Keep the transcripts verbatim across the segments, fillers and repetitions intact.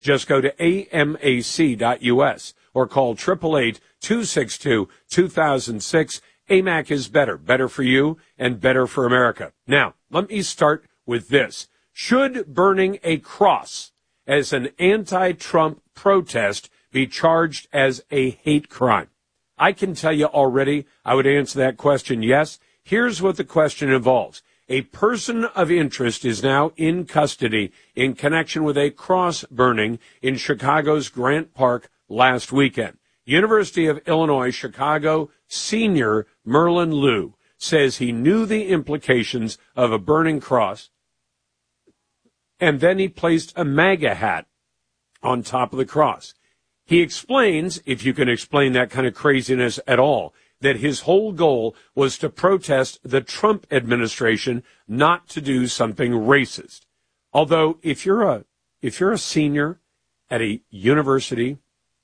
Just go to A M A C dot U S or call eight eight eight, two six two, two thousand six. A M A C is better, better for you and better for America. Now, let me start with this. Should burning a cross as an anti-Trump protest be charged as a hate crime? I can tell you already, I would answer that question yes. Here's what the question involves. A person of interest is now in custody in connection with a cross burning in Chicago's Grant Park last weekend. University of Illinois Chicago senior Merlin Liu says he knew the implications of a burning cross, and then he placed a MAGA hat on top of the cross. He explains, if you can explain that kind of craziness at all, that his whole goal was to protest the Trump administration, not to do something racist. Although, if you're a if you're a senior at a university,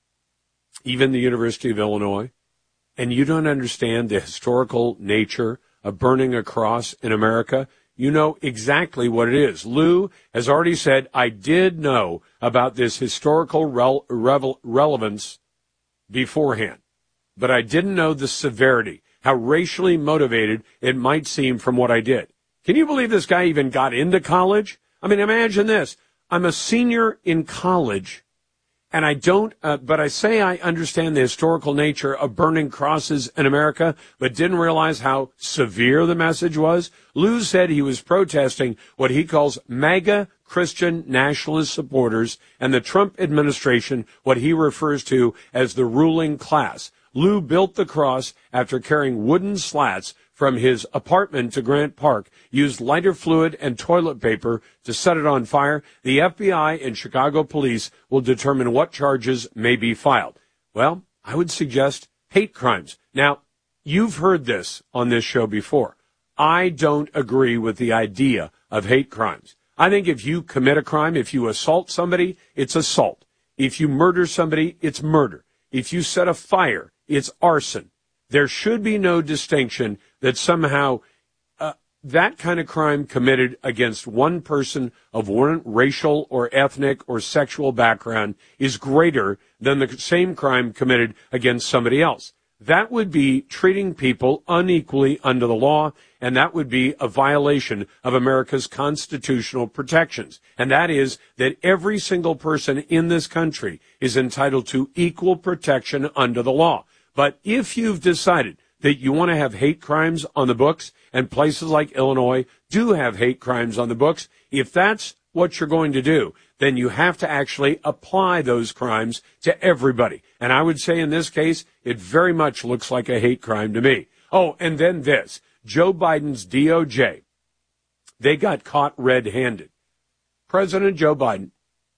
even the University of Illinois, and you don't understand the historical nature of burning a cross in America, you know exactly what it is. Lou has already said, I did know about this historical rel- revel- relevance beforehand, but I didn't know the severity, how racially motivated it might seem from what I did. Can you believe this guy even got into college? I mean, imagine this. I'm a senior in college, and I don't, uh, but I say I understand the historical nature of burning crosses in America, but didn't realize how severe the message was. Lou said he was protesting what he calls MAGA Christian nationalist supporters and the Trump administration, what he refers to as the ruling class. Lou built the cross after carrying wooden slats from his apartment to Grant Park, used lighter fluid and toilet paper to set it on fire. The F B I and Chicago police will determine what charges may be filed. Well, I would suggest hate crimes. Now, you've heard this on this show before. I don't agree with the idea of hate crimes. I think if you commit a crime, if you assault somebody, it's assault. If you murder somebody, it's murder. If you set a fire, it's arson. There should be no distinction that somehow uh, that kind of crime committed against one person of one racial or ethnic or sexual background is greater than the same crime committed against somebody else. That would be treating people unequally under the law, and that would be a violation of America's constitutional protections. And that is that every single person in this country is entitled to equal protection under the law. But if you've decided that you want to have hate crimes on the books, and places like Illinois do have hate crimes on the books, if that's what you're going to do, then you have to actually apply those crimes to everybody. And I would say in this case, it very much looks like a hate crime to me. Oh, and then this. Joe Biden's D O J, they got caught red-handed. President Joe Biden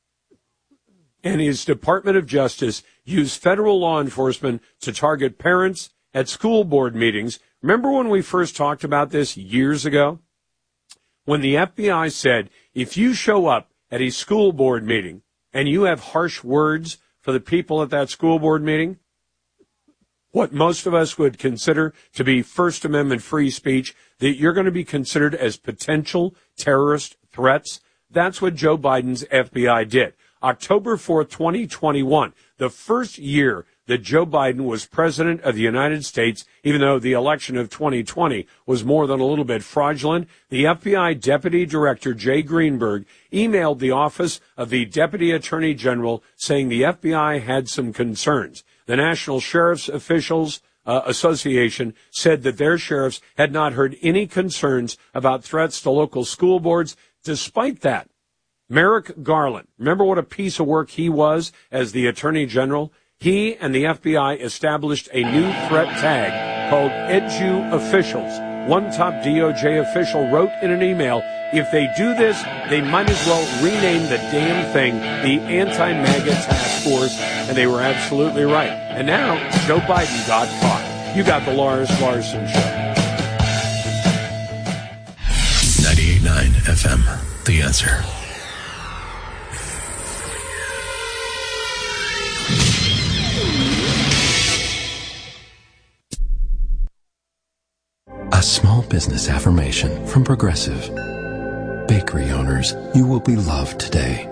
and his Department of Justice used federal law enforcement to target parents at school board meetings. Remember when we first talked about this years ago? When the F B I said, if you show up at a school board meeting and you have harsh words for the people at that school board meeting, what most of us would consider to be First Amendment free speech, that you're going to be considered as potential terrorist threats. That's what Joe Biden's F B I did. October fourth, twenty twenty-one, the first year that Joe Biden was president of the United States, even though the election of twenty twenty was more than a little bit fraudulent, the F B I Deputy Director Jay Greenberg emailed the Office of the Deputy Attorney General saying the F B I had some concerns. The National Sheriff's Officials uh, Association said that their sheriffs had not heard any concerns about threats to local school boards. Despite that, Merrick Garland, remember what a piece of work he was as the Attorney General? He and the F B I established a new threat tag called Edu Officials. One top D O J official wrote in an email, if they do this, they might as well rename the damn thing the Anti-MAGA Task Force, and they were absolutely right. And now, Joe Biden got caught. You got the Lars Larson Show. ninety-eight point nine F M, The Answer. A small business affirmation from Progressive. Bakery owners, you will be loved today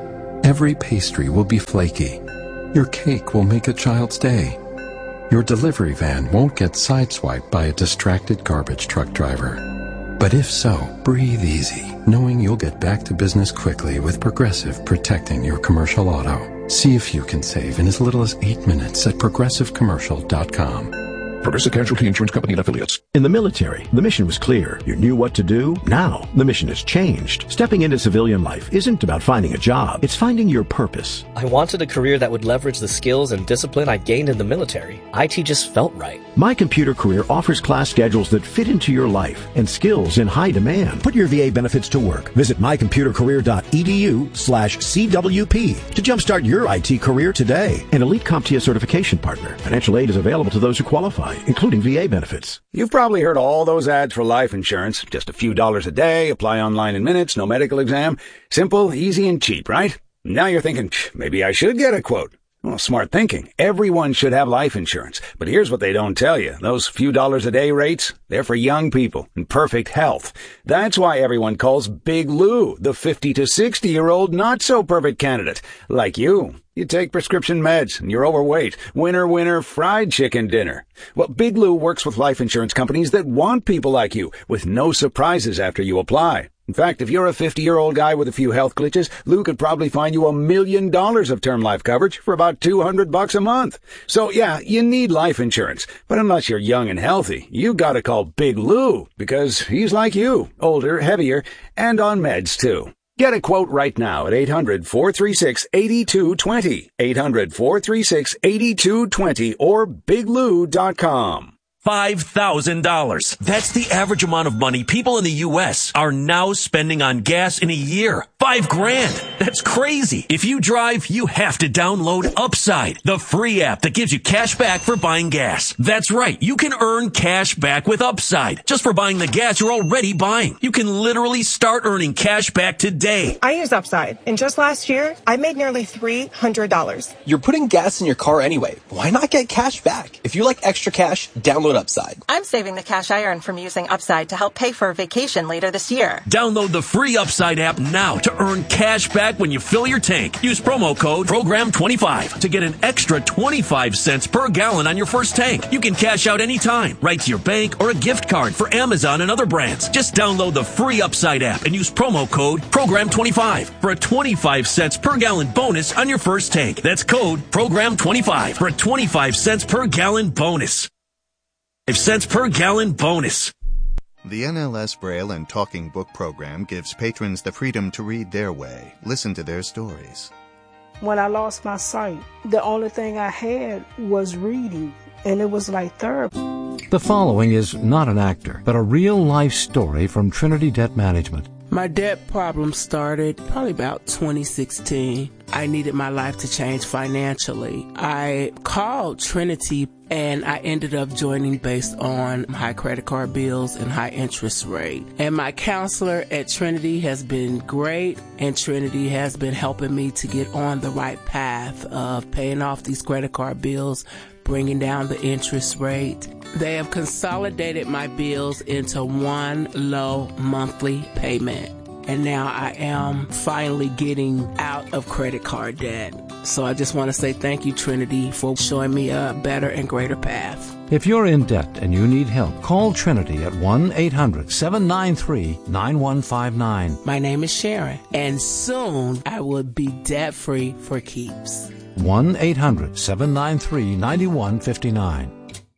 Every pastry will be flaky. Your cake will make a child's day. Your delivery van won't get sideswiped by a distracted garbage truck driver. But if so, breathe easy, knowing you'll get back to business quickly with Progressive protecting your commercial auto. See if you can save in as little as eight minutes at progressive commercial dot com. Progressive Casualty Insurance Company and Affiliates. In the military, the mission was clear. You knew what to do. Now, the mission has changed. Stepping into civilian life isn't about finding a job. It's finding your purpose. I wanted a career that would leverage the skills and discipline I gained in the military. I T just felt right. My Computer Career offers class schedules that fit into your life and skills in high demand. Put your V A benefits to work. Visit my computer career dot e d u slash C W P to jumpstart your I T career today. An Elite CompTIA certification partner. Financial aid is available to those who qualify, including V A benefits. You've probably heard all those ads for life insurance. Just a few dollars a day, apply online in minutes, no medical exam. Simple, easy, and cheap, right? Now you're thinking, maybe I should get a quote. Well, smart thinking. Everyone should have life insurance. But here's what they don't tell you. Those few dollars a day rates, they're for young people in perfect health. That's why everyone calls Big Lou the fifty to sixty-year-old not-so-perfect candidate. Like you. You take prescription meds and you're overweight. Winner, winner, fried chicken dinner. Well, Big Lou works with life insurance companies that want people like you with no surprises after you apply. In fact, if you're a fifty-year-old guy with a few health glitches, Lou could probably find you a million dollars of term life coverage for about two hundred bucks a month. So yeah, you need life insurance. But unless you're young and healthy, you gotta call Big Lou because he's like you, older, heavier, and on meds too. Get a quote right now at eight hundred, four three six, eight two two zero, eight hundred, four three six, eight two two zero, or big lou dot com. five thousand dollars. That's the average amount of money people in the U S are now spending on gas in a year. Five grand. That's crazy. If you drive, you have to download Upside, the free app that gives you cash back for buying gas. That's right. You can earn cash back with Upside just for buying the gas you're already buying. You can literally start earning cash back today. I use Upside, and just last year, I made nearly three hundred dollars. You're putting gas in your car anyway. Why not get cash back? If you like extra cash, download Upside. I'm saving the cash I earn from using Upside to help pay for a vacation later this year. Download the free Upside app now to earn cash back when you fill your tank. Use promo code program twenty-five to get an extra twenty-five cents per gallon on your first tank. You can cash out anytime, right to your bank or a gift card for Amazon and other brands. Just download the free Upside app and use promo code program twenty-five for a twenty-five cents per gallon bonus on your first tank. That's code program twenty-five for a twenty-five cents per gallon bonus. five cents per gallon bonus. The N L S Braille and Talking Book program gives patrons the freedom to read their way, listen to their stories. When I lost my sight, the only thing I had was reading, and it was like therapy. The following is not an actor, but a real-life story from Trinity Debt Management. My debt problem started probably about twenty sixteen. I needed my life to change financially. I called Trinity and I ended up joining based on high credit card bills and high interest rate. And my counselor at Trinity has been great, and Trinity has been helping me to get on the right path of paying off these credit card bills, bringing down the interest rate. They have consolidated my bills into one low monthly payment. And now I am finally getting out of credit card debt. So I just want to say thank you, Trinity, for showing me a better and greater path. If you're in debt and you need help, call Trinity at one eight hundred, seven nine three, nine one five nine. My name is Sharon, and soon I will be debt-free for keeps. one eight hundred, seven nine three, nine one five nine.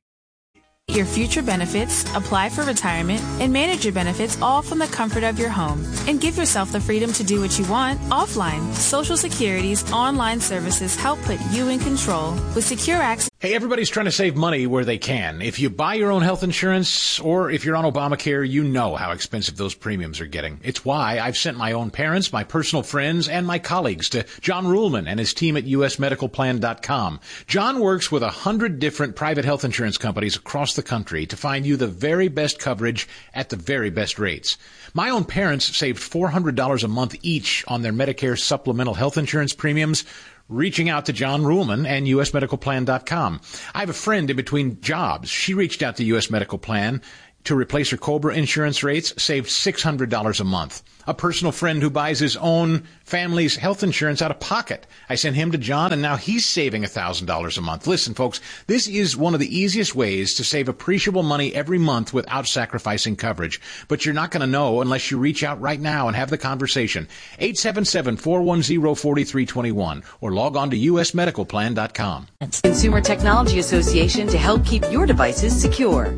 Your future benefits, apply for retirement, and manage your benefits all from the comfort of your home. And give yourself the freedom to do what you want offline. Social Security's online services help put you in control with secure access. Hey, everybody's trying to save money where they can. If you buy your own health insurance or if you're on Obamacare, you know how expensive those premiums are getting. It's why I've sent my own parents, my personal friends, and my colleagues to John Ruhlman and his team at U S medical plan dot com. John works with a hundred different private health insurance companies across the country to find you the very best coverage at the very best rates. My own parents saved four hundred dollars a month each on their Medicare supplemental health insurance premiums, reaching out to John Ruhlman and U S medical plan dot com. I have a friend in between jobs. She reached out to U S Medical Plan to replace her COBRA insurance rates saved six hundred dollars a month. A personal friend who buys his own family's health insurance out of pocket. I sent him to John, and now he's saving one thousand dollars a month. Listen, folks, this is one of the easiest ways to save appreciable money every month without sacrificing coverage. But you're not going to know unless you reach out right now and have the conversation. eight seven seven, four one zero, four three two one or log on to U S medical plan dot com. Consumer Technology Association to help keep your devices secure.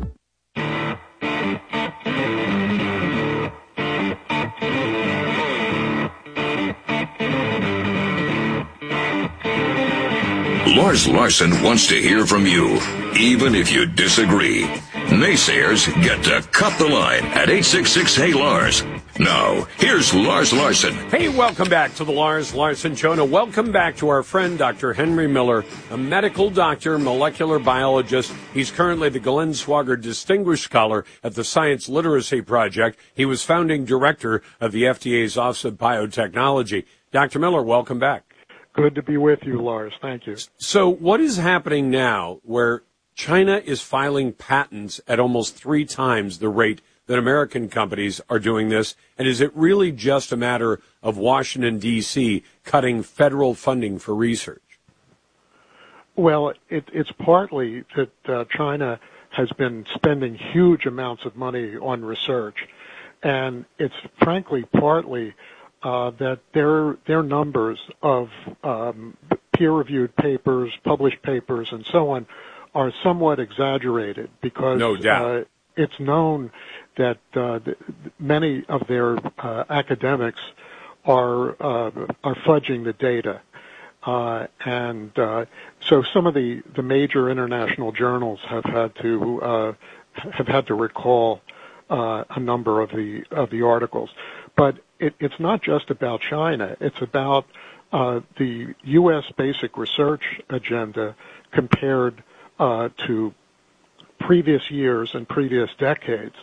Lars Larson wants to hear from you, even if you disagree. Naysayers get to cut the line at eight six six, hey Lars. Now, here's Lars Larson. Hey, welcome back to the Lars Larson Show. Now, welcome back to our friend, Doctor Henry Miller, a medical doctor, molecular biologist. He's currently the Glenn Swagger Distinguished Scholar at the Science Literacy Project. He was founding director of the F D A's Office of Biotechnology. Doctor Miller, welcome back. Good to be with you, Lars. Thank you. So what is happening now where China is filing patents at almost three times the rate that American companies are doing this? And is it really just a matter of Washington, D C cutting federal funding for research? Well, it, it's partly that uh, China has been spending huge amounts of money on research. And it's frankly partly uh, that their their numbers of um, peer-reviewed papers, published papers, and so on are somewhat exaggerated because no doubt. Uh, it's known that uh, th- many of their uh, academics are uh, are fudging the data, uh, and uh, so some of the, the major international journals have had to uh, have had to recall uh, a number of the of the articles. But it, it's not just about China; it's about uh, the U S basic research agenda compared uh, to previous years and previous decades.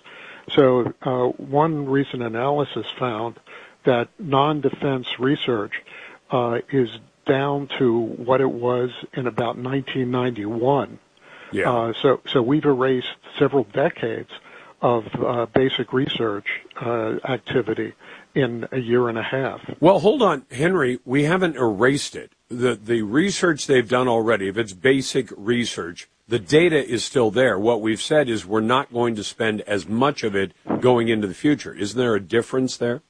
So uh, one recent analysis found that non-defense research uh, is down to what it was in about nineteen ninety-one. Yeah. Uh, so, so we've erased several decades of uh, basic research uh, activity in a year and a half. Well, hold on, Henry. We haven't erased it. The the research they've done already, if it's basic research, the data is still there. What we've said is we're not going to spend as much of it going into the future. Isn't there a difference there?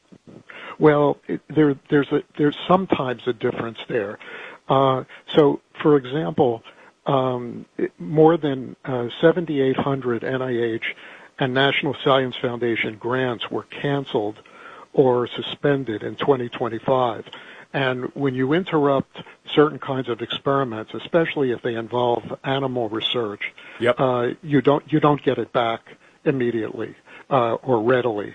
Well, it, there, there's a, there's sometimes a difference there. Uh, so, for example, um, it, more than uh, seventy-eight hundred N I H and National Science Foundation grants were canceled or suspended in twenty twenty-five. And when you interrupt certain kinds of experiments, especially if they involve animal research, yep. uh, you don't you don't get it back immediately uh, or readily.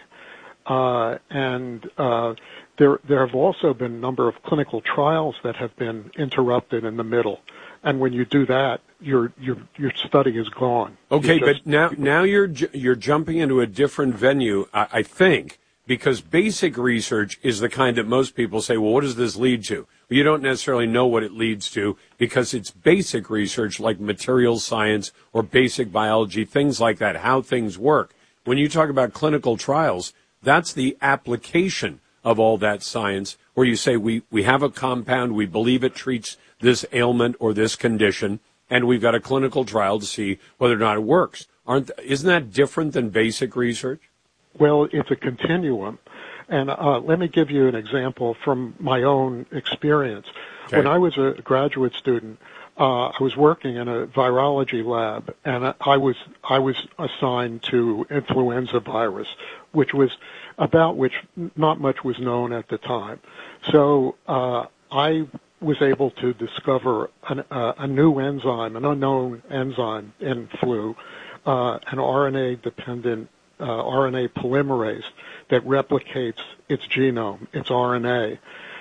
Uh, and uh, there there have also been a number of clinical trials that have been interrupted in the middle. And when you do that, your your your study is gone. Okay, just, but now now you're you're jumping into a different venue, I, I think. Because basic research is the kind that most people say, well, what does this lead to? Well, you don't necessarily know what it leads to because it's basic research like materials science or basic biology, things like that, how things work. When you talk about clinical trials, that's the application of all that science where you say we, we have a compound, we believe it treats this ailment or this condition, and we've got a clinical trial to see whether or not it works. Aren't Isn't that different than basic research? Well, it's a continuum. And uh, let me give you an example from my own experience. Okay. When I was a graduate student, uh, I was working in a virology lab, and I was I was assigned to influenza virus, which was about which not much was known at the time. So uh, I was able to discover an, uh, a new enzyme, an unknown enzyme in flu, uh, an R N A-dependent Uh, R N A polymerase that replicates its genome, its R N A.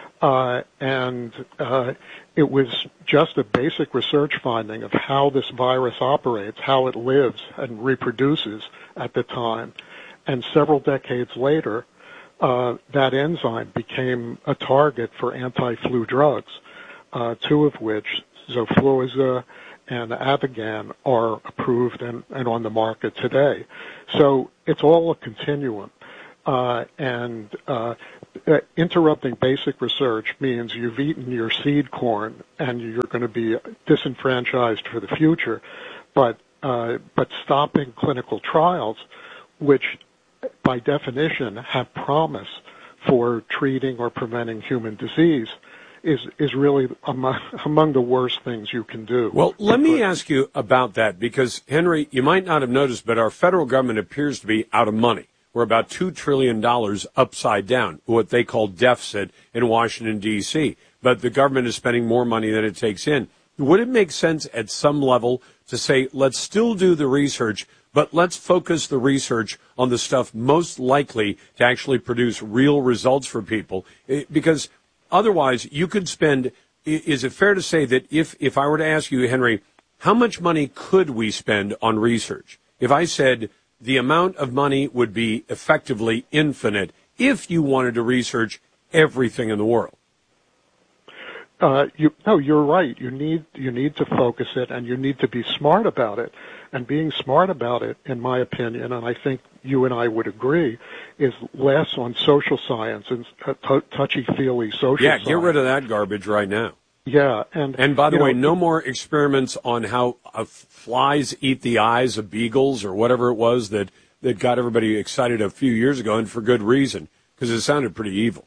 Uh, and uh, it was just a basic research finding of how this virus operates, how it lives and reproduces at the time. And several decades later, uh, that enzyme became a target for anti-flu drugs, uh, two of which Xofluza and Avigan are approved and, and on the market today. So it's all a continuum. Uh, and uh, interrupting basic research means you've eaten your seed corn and you're going to be disenfranchised for the future. But uh, but stopping clinical trials, which by definition have promise for treating or preventing human disease, is is really among, among the worst things you can do. Well, let me ask you about that, because, Henry, you might not have noticed, but our federal government appears to be out of money. We're about two trillion dollars upside down, what they call deficit in Washington, D C, but the government is spending more money than it takes in. Would it make sense at some level to say, let's still do the research, but let's focus the research on the stuff most likely to actually produce real results for people? Because otherwise, you could spend, is it fair to say that if, if I were to ask you, Henry, how much money could we spend on research? If I said the amount of money would be effectively infinite if you wanted to research everything in the world. Uh, you, no, you're right. You need you need to focus it, and you need to be smart about it. And being smart about it, in my opinion, and I think you and I would agree, is less on social science and uh, t- touchy-feely social yeah, science. Yeah, get rid of that garbage right now. Yeah, and and by the way, know, no more experiments on how uh, flies eat the eyes of beagles or whatever it was that, that got everybody excited a few years ago, and for good reason, because it sounded pretty evil.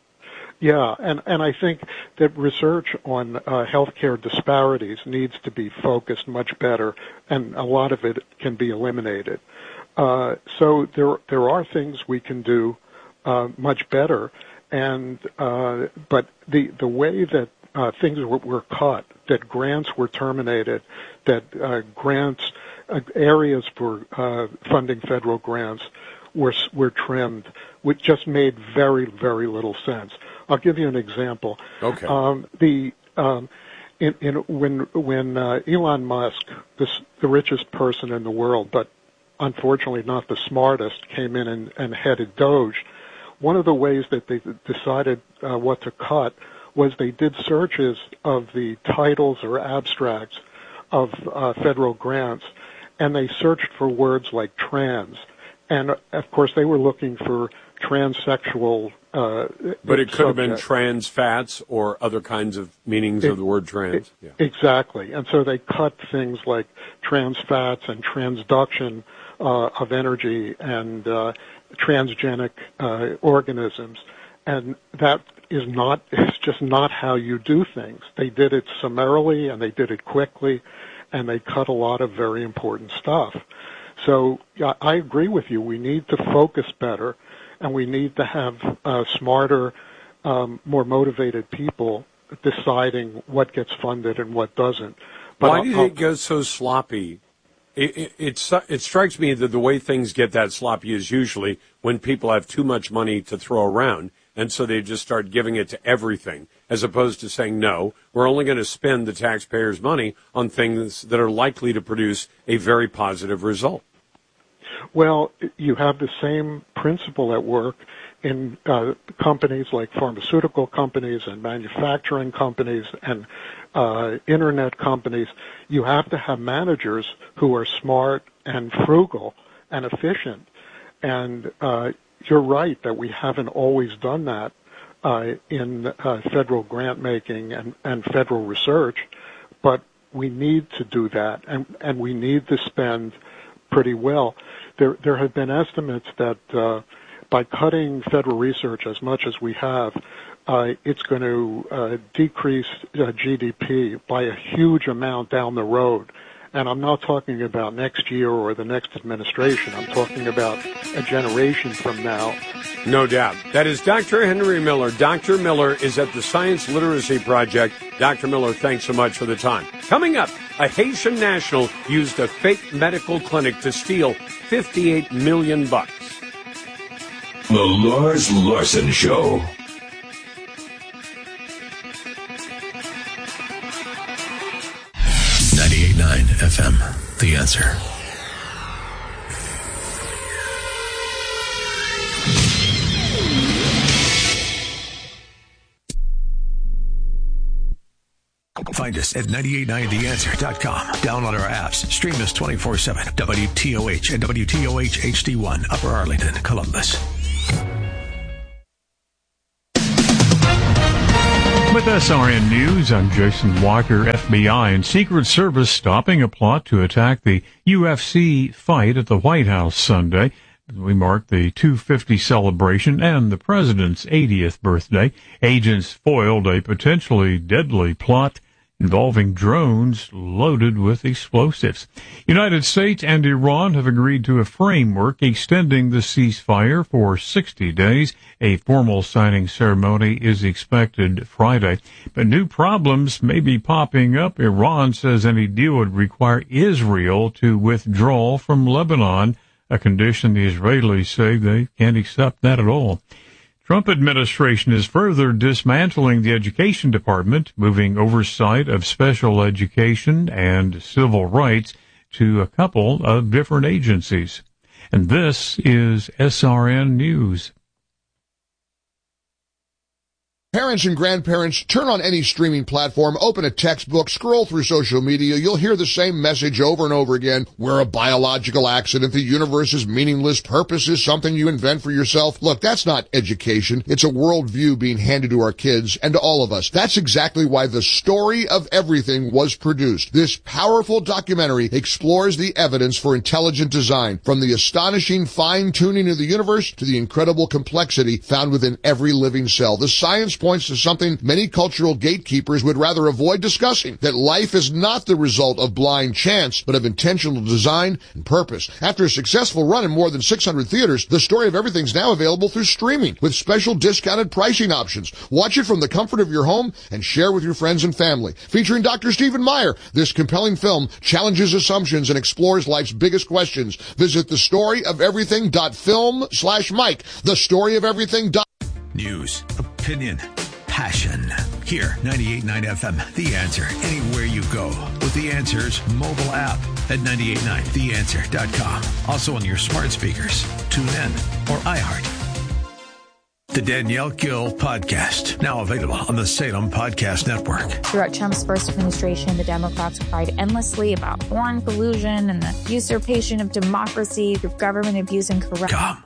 Yeah, and, and I think that research on uh, healthcare disparities needs to be focused much better, and a lot of it can be eliminated. Uh, so there there are things we can do uh, much better, and uh, but the the way that uh, things were, were cut, that grants were terminated, that uh, grants uh, areas for uh, funding federal grants were were trimmed, which just made very very little sense. I'll give you an example. Okay. Um, the um, in, in when when uh, Elon Musk, this, the richest person in the world, but unfortunately not the smartest, came in and, and headed Doge. One of the ways that they decided uh, what to cut was they did searches of the titles or abstracts of uh, federal grants, and they searched for words like trans. And, of course, they were looking for transsexual uh But it could subject. have been trans fats or other kinds of meanings it, of the word trans. It, yeah. Exactly. And so they cut things like trans fats and transduction uh, of energy and uh, transgenic uh, organisms. And that is not, it's just not how you do things. They did it summarily and they did it quickly, and they cut a lot of very important stuff. So yeah, I agree with you. We need to focus better, and we need to have uh, smarter, um, more motivated people deciding what gets funded and what doesn't. But Why do you think it goes so sloppy? It, it, it, it strikes me that the way things get that sloppy is usually when people have too much money to throw around, and so they just start giving it to everything, as opposed to saying, no, we're only going to spend the taxpayers' money on things that are likely to produce a very positive result. Well, you have the same principle at work in uh, companies like pharmaceutical companies and manufacturing companies and uh, internet companies. You have to have managers who are smart and frugal and efficient. And uh, you're right that we haven't always done that uh, in uh, federal grant making and, and federal research, but we need to do that, and, and we need to spend pretty well. There, there have been estimates that uh, by cutting federal research as much as we have, uh, it's going to uh, decrease uh, G D P by a huge amount down the road. And I'm not talking about next year or the next administration. I'm talking about a generation from now. No doubt. That is Doctor Henry Miller. Doctor Miller is at the Science Literacy Project. Doctor Miller, thanks so much for the time. Coming up, a Haitian national used a fake medical clinic to steal fifty-eight million bucks. The Lars Larson Show. ninety-eight point nine F M, The Answer. Find Find us at nine eight nine the answer dot com. Download our apps. Stream us twenty-four seven. W T O H and W T O H H D one, Upper Arlington, Columbus. With S R N News, I'm Jason Walker. F B I and Secret Service stopping a plot to attack the U F C fight at the White House Sunday. We mark the two fifty celebration and the president's eightieth birthday. Agents foiled a potentially deadly plot involving drones loaded with explosives. United States and Iran have agreed to a framework extending the ceasefire for sixty days. A formal signing ceremony is expected Friday. But new problems may be popping up. Iran says any deal would require Israel to withdraw from Lebanon, a condition the Israelis say they can't accept that at all. Trump administration is further dismantling the education department, moving oversight of special education and civil rights to a couple of different agencies. And this is S R N News. Parents and grandparents, turn on any streaming platform, open a textbook, scroll through social media. You'll hear the same message over and over again. We're a biological accident. The universe is meaningless. Purpose is something you invent for yourself. Look, that's not education. It's a worldview being handed to our kids and to all of us. That's exactly why The Story of Everything was produced. This powerful documentary explores the evidence for intelligent design, from the astonishing fine-tuning of the universe to the incredible complexity found within every living cell. The science points to something many cultural gatekeepers would rather avoid discussing, that life is not the result of blind chance, but of intentional design and purpose. After a successful run in more than six hundred theaters, The Story of Everything is now available through streaming with special discounted pricing options. Watch it from the comfort of your home and share with your friends and family. Featuring Doctor Stephen Meyer, this compelling film challenges assumptions and explores life's biggest questions. Visit the story of everything dot film slash Mike. The Story of Everything. News, opinion, passion. Here, ninety-eight point nine F M, The Answer. Anywhere you go with The Answer's mobile app at nine eight nine the answer dot com. Also on your smart speakers, tune in, or iHeart. The Danielle Gill Podcast, now available on the Salem Podcast Network. Throughout Trump's first administration, the Democrats cried endlessly about foreign collusion and the usurpation of democracy through government abuse and corruption.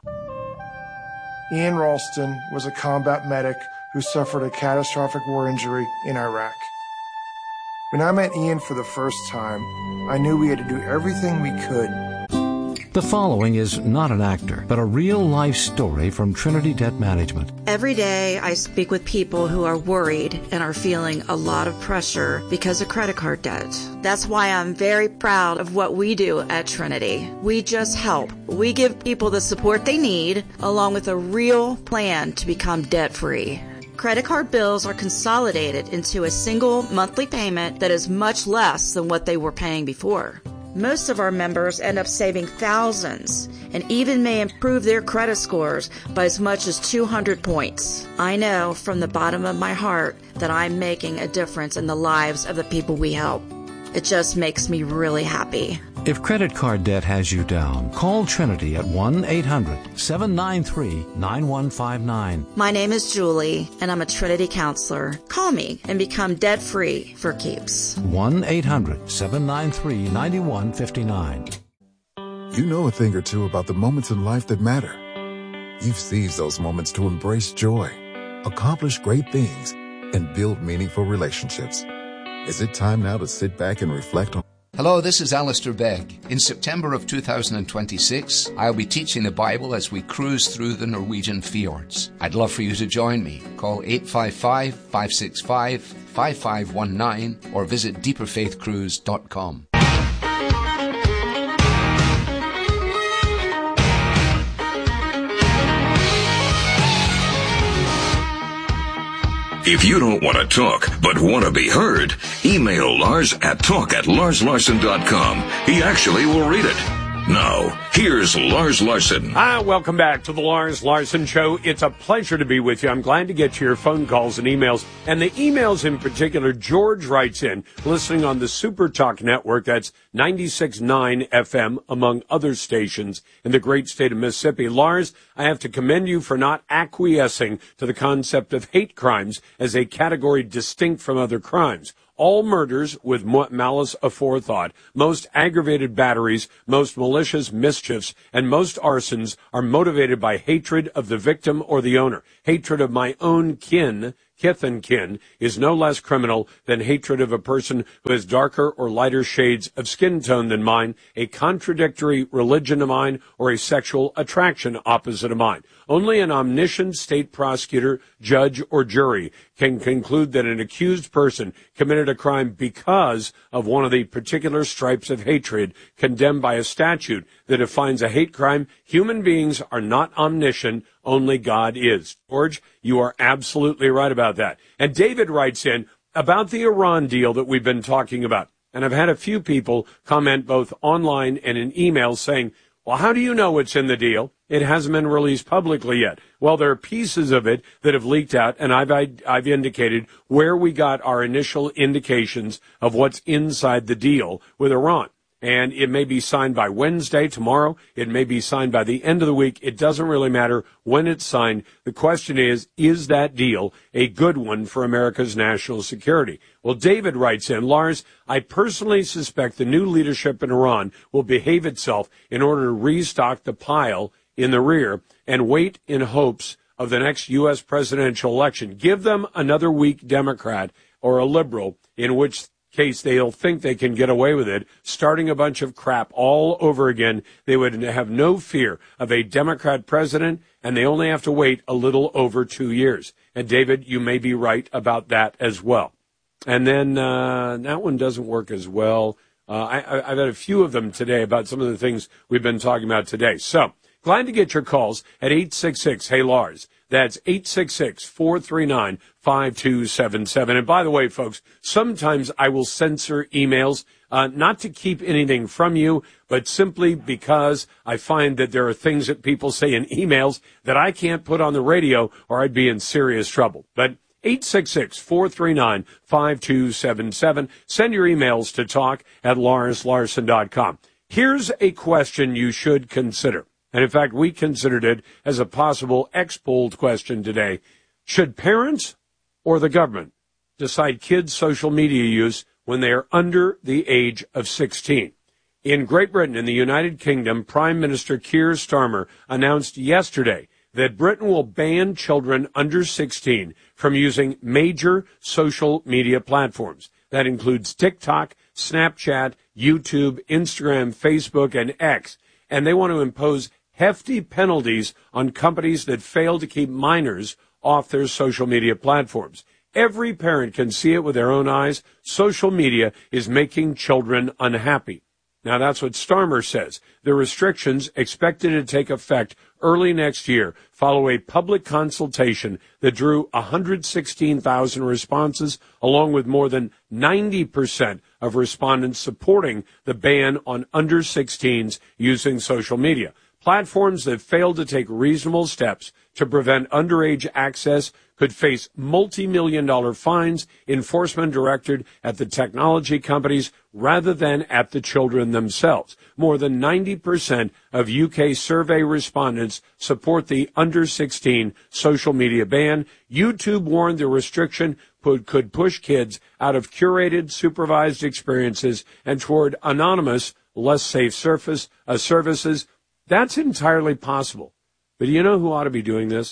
Ian Ralston was a combat medic who suffered a catastrophic war injury in Iraq. When I met Ian for the first time, I knew we had to do everything we could. The following is not an actor, but a real-life story from Trinity Debt Management. Every day I speak with people who are worried and are feeling a lot of pressure because of credit card debt. That's why I'm very proud of what we do at Trinity. We just help. We give people the support they need, along with a real plan to become debt-free. Credit card bills are consolidated into a single monthly payment that is much less than what they were paying before. Most of our members end up saving thousands and even may improve their credit scores by as much as two hundred points. I know from the bottom of my heart that I'm making a difference in the lives of the people we help. It just makes me really happy. If credit card debt has you down, call Trinity at one eight hundred seven nine three nine one five nine. My name is Julie, and I'm a Trinity counselor. Call me and become debt-free for keeps. one eight hundred seven nine three nine one five nine. You know a thing or two about the moments in life that matter. You've seized those moments to embrace joy, accomplish great things, and build meaningful relationships. Is it time now to sit back and reflect on... Hello, this is Alistair Begg. In September of two thousand twenty-six, I'll be teaching the Bible as we cruise through the Norwegian fjords. I'd love for you to join me. Call eight five five, five six five, five five one nine or visit deeper faith cruise dot com. If you don't want to talk, but want to be heard, email Lars at talk at lars larson dot com. He actually will read it. Now, here's Lars Larson. Ah, welcome back to the Lars Larson Show. It's a pleasure to be with you. I'm glad to get to your phone calls and emails. And the emails in particular, George writes in, listening on the Super Talk Network, that's ninety-six point nine F M, among other stations in the great state of Mississippi. Lars, I have to commend you for not acquiescing to the concept of hate crimes as a category distinct from other crimes. all murders with malice aforethought, most aggravated batteries, most malicious mischiefs, and most arsons are motivated by hatred of the victim or the owner. Hatred of my own kin, kith and kin, is no less criminal than hatred of a person who has darker or lighter shades of skin tone than mine, a contradictory religion of mine, or a sexual attraction opposite of mine. Only an omniscient state prosecutor, judge, or jury can conclude that an accused person committed a crime because of one of the particular stripes of hatred condemned by a statute that defines a hate crime. Human beings are not omniscient, only God is. George, you are absolutely right about that. And David writes in about the Iran deal that we've been talking about. And I've had a few people comment both online and in emails saying, well, how do you know what's in the deal? It hasn't been released publicly yet. Well, there are pieces of it that have leaked out, and I've I've indicated where we got our initial indications of what's inside the deal with Iran. And it may be signed by Wednesday, tomorrow. It may be signed by the end of the week. It doesn't really matter when it's signed. The question is, is that deal a good one for America's national security? Well, David writes in, Lars, I personally suspect the new leadership in Iran will behave itself in order to restock the pile in the rear and wait in hopes of the next U S presidential election. Give them another weak Democrat or a liberal, in which case they'll think they can get away with it, starting a bunch of crap all over again. They would have no fear of a Democrat president, and they only have to wait a little over two years. And, David, you may be right about that as well. And then uh, that one doesn't work as well. Uh, I, I've had a few of them today about some of the things we've been talking about today. So, glad to get your calls at eight six six, hey Lars. That's eight six six, four three nine, five two seven seven. And by the way, folks, sometimes I will censor emails, uh, not to keep anything from you, but simply because I find that there are things that people say in emails that I can't put on the radio or I'd be in serious trouble. But eight six six, four three nine, five two seven seven. Send your emails to talk at lars larson dot com. Here's a question you should consider. And, in fact, we considered it as a possible X-polled question today. Should parents or the government decide kids' social media use when they are under the age of sixteen? In Great Britain and the United Kingdom, Prime Minister Keir Starmer announced yesterday that Britain will ban children under sixteen from using major social media platforms. That includes TikTok, Snapchat, YouTube, Instagram, Facebook, and X. And they want to impose hefty penalties on companies that fail to keep minors off their social media platforms. Every parent can see it with their own eyes. Social media is making children unhappy. Now, that's what Starmer says. The restrictions, expected to take effect early next year, follow a public consultation that drew one hundred sixteen thousand responses, along with more than ninety percent of respondents supporting the ban on under sixteens using social media. Platforms that fail to take reasonable steps to prevent underage access could face multi-million dollar fines, enforcement directed at the technology companies rather than at the children themselves. More than ninety percent of U K survey respondents support the under sixteen social media ban. YouTube warned the restriction could push kids out of curated, supervised experiences and toward anonymous, less safe surface, uh, services. That's entirely possible. But you know who ought to be doing this?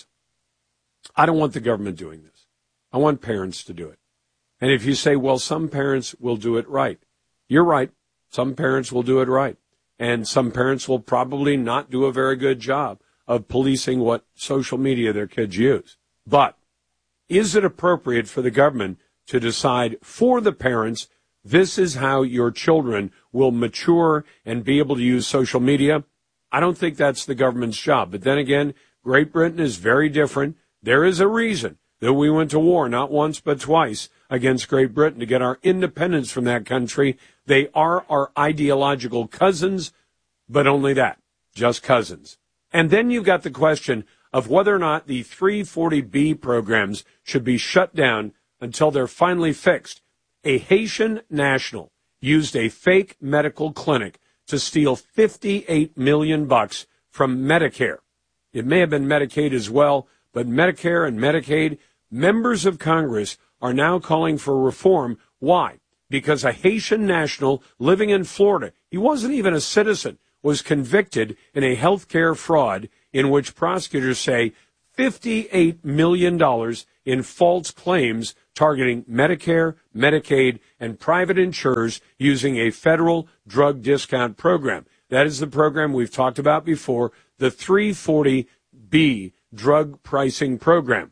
I don't want the government doing this. I want parents to do it. And if you say, well, some parents will do it right, you're right. Some parents will do it right. And some parents will probably not do a very good job of policing what social media their kids use. But is it appropriate for the government to decide for the parents, this is how your children will mature and be able to use social media? I don't think that's the government's job. But then again, Great Britain is very different. There is a reason that we went to war not once but twice against Great Britain to get our independence from that country. They are our ideological cousins, but only that, just cousins. And then you've got the question of whether or not the three forty B programs should be shut down until they're finally fixed. A Haitian national used a fake medical clinic to steal fifty-eight million bucks from Medicare. It may have been Medicaid as well, but Medicare and Medicaid, members of Congress are now calling for reform Why? Because a Haitian national living in Florida, he wasn't even a citizen, was convicted in a healthcare fraud in which prosecutors say fifty-eight million dollars in false claims targeting Medicare, Medicaid, and private insurers using a federal drug discount program. That is the program we've talked about before, the three forty B drug pricing program.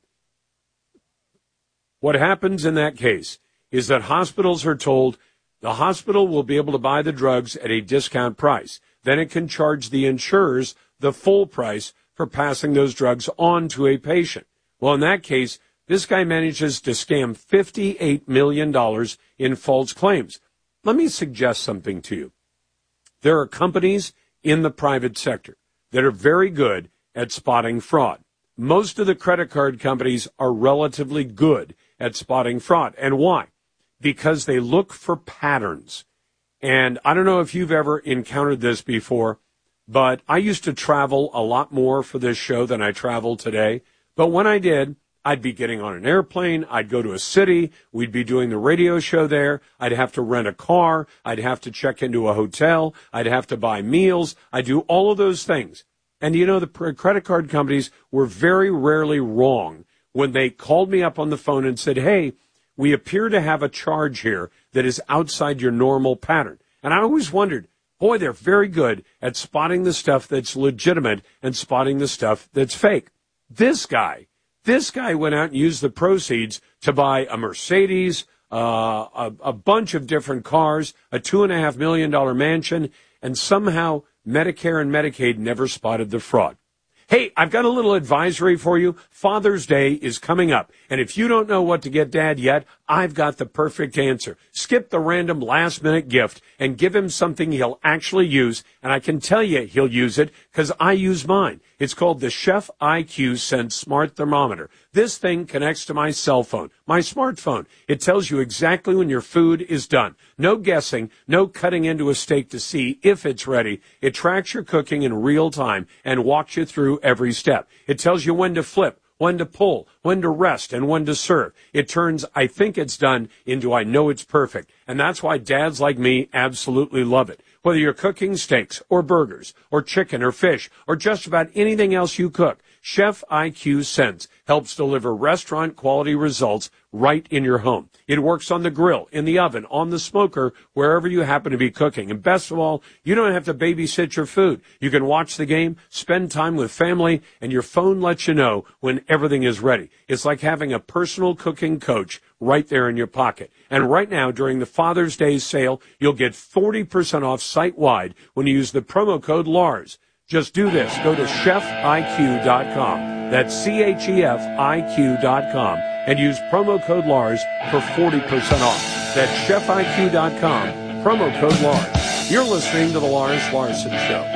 What happens in that case is that hospitals are told the hospital will be able to buy the drugs at a discount price. Then it can charge the insurers the full price for passing those drugs on to a patient. Well, in that case, this guy manages to scam fifty-eight million dollars in false claims. Let me suggest something to you. There are companies in the private sector that are very good at spotting fraud. Most of the credit card companies are relatively good at spotting fraud. And why? Because they look for patterns. And I don't know if you've ever encountered this before, but I used to travel a lot more for this show than I travel today. But when I did, I'd be getting on an airplane, I'd go to a city, we'd be doing the radio show there, I'd have to rent a car, I'd have to check into a hotel, I'd have to buy meals, I'd do all of those things. And you know, the credit card companies were very rarely wrong when they called me up on the phone and said, hey, we appear to have a charge here that is outside your normal pattern. And I always wondered, boy, they're very good at spotting the stuff that's legitimate and spotting the stuff that's fake. This guy, this guy went out and used the proceeds to buy a Mercedes, uh, a, a bunch of different cars, a two and a half million dollar mansion, and somehow Medicare and Medicaid never spotted the fraud. Hey, I've got a little advisory for you. Father's Day is coming up, and if you don't know what to get Dad yet, I've got the perfect answer. Skip the random last-minute gift and give him something he'll actually use, and I can tell you he'll use it because I use mine. It's called the Chef I Q Sense Smart Thermometer. This thing connects to my cell phone, my smartphone. It tells you exactly when your food is done. No guessing, no cutting into a steak to see if it's ready. It tracks your cooking in real time and walks you through every step. It tells you when to flip, when to pull, when to rest, and when to serve. It turns I think it's done into I know it's perfect. And that's why dads like me absolutely love it. Whether you're cooking steaks or burgers or chicken or fish or just about anything else you cook, Chef I Q Sense helps deliver restaurant-quality results right in your home. It works on the grill, in the oven, on the smoker, wherever you happen to be cooking. And best of all, you don't have to babysit your food. You can watch the game, spend time with family, and your phone lets you know when everything is ready. It's like having a personal cooking coach right there in your pocket. And right now, during the Father's Day sale, you'll get forty percent off site-wide when you use the promo code Lars. Just do this. Go to chef I Q dot com. That's C H E F I Q dot com. And use promo code Lars for forty percent off. That's chef I Q dot com, promo code Lars. You're listening to The Lars Larson Show.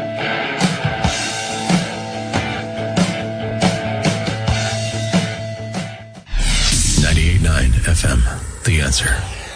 ninety-eight point nine F M, The Answer.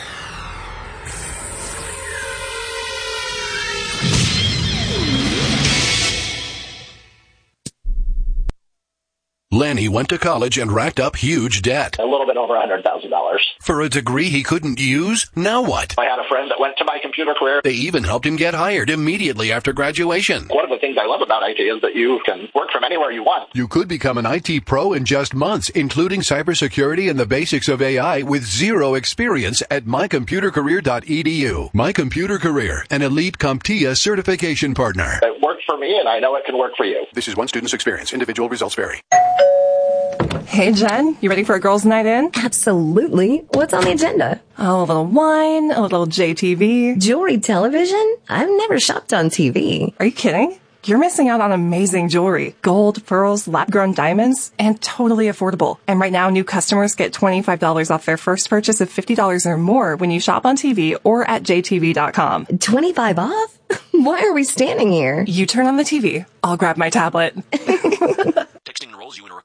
Lanny went to college and racked up huge debt. A little bit over one hundred thousand dollars. For a degree he couldn't use? Now what? I had a friend that went to My Computer Career. They even helped him get hired immediately after graduation. One of the things I love about I T is that you can work from anywhere you want. You could become an I T pro in just months, including cybersecurity and the basics of A I with zero experience at my computer career dot e d u. My Computer Career, an elite CompTIA certification partner. It worked for me, and I know it can work for you. This is one student's experience. Individual results vary. Hey, Jen, you ready for a girls' night in? Absolutely. What's on the agenda? Oh, a little wine, a little J T V. Jewelry television? I've never shopped on T V. Are you kidding? You're missing out on amazing jewelry. Gold, pearls, lab-grown diamonds, and totally affordable. And right now, new customers get twenty-five dollars off their first purchase of fifty dollars or more when you shop on T V or at j t v dot com. twenty-five off? Why are we standing here? You turn on the T V. I'll grab my tablet. Texting enrolls you in a recurring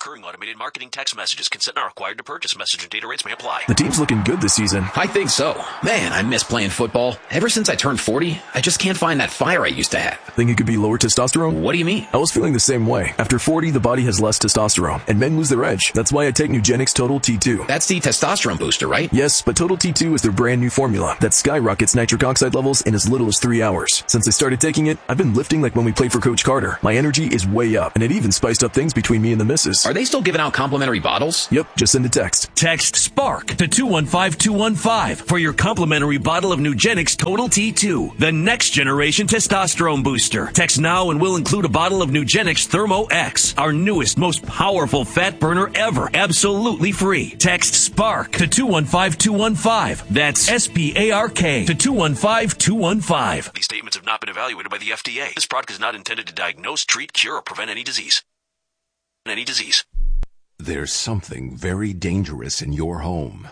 recurring automated marketing text messages. Consent not required to purchase. Message and data rates may apply. The team's looking good this season. I think so. Man, I miss playing football. Ever since I turned forty, I just can't find that fire I used to have. Think it could be lower testosterone? What do you mean? I was feeling the same way. After forty, the body has less testosterone, and men lose their edge. That's why I take Nugenix Total T two. That's the testosterone booster, right? Yes, but Total T two is their brand new formula that skyrockets nitric oxide levels in as little as three hours. Since I started taking it, I've been lifting like when we played for Coach Carter. My energy is way up, and it even spiced up things between me and the missus. Are they still giving out complimentary bottles? Yep, just send a text. Text SPARK to two one five two one five for your complimentary bottle of Nugenix Total T two, the next generation testosterone booster. Text now and we'll include a bottle of Nugenix Thermo X, our newest, most powerful fat burner ever, absolutely free. Text SPARK to two one five two one five. That's S P A R K to two one five two one five. These statements have not been evaluated by the F D A. This product is not intended to diagnose, treat, cure, or prevent any disease. Any disease. There's something very dangerous in your home.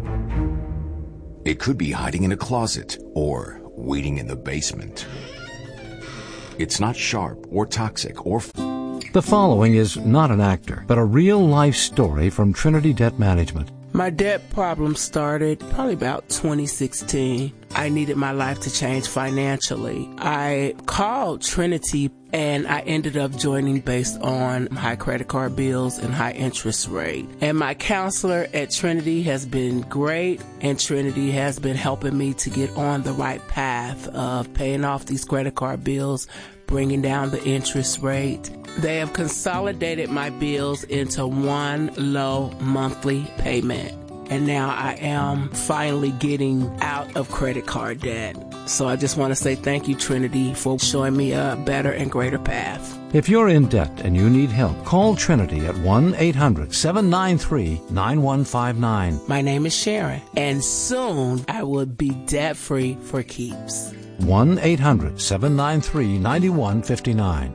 It could be hiding in a closet or waiting in the basement. It's not sharp or toxic or... F- the following is not an actor, but a real-life story from Trinity Debt Management. My debt problem started probably about twenty sixteen. I needed my life to change financially. I called Trinity and I ended up joining based on high credit card bills and high interest rate. And my counselor at Trinity has been great, and Trinity has been helping me to get on the right path of paying off these credit card bills, bringing down the interest rate. They have consolidated my bills into one low monthly payment. And now I am finally getting out of credit card debt. So I just want to say thank you, Trinity, for showing me a better and greater path. If you're in debt and you need help, call Trinity at one eight hundred seven nine three nine one five nine. My name is Sharon, and soon I will be debt-free for keeps. one eight hundred seven nine three nine one five nine.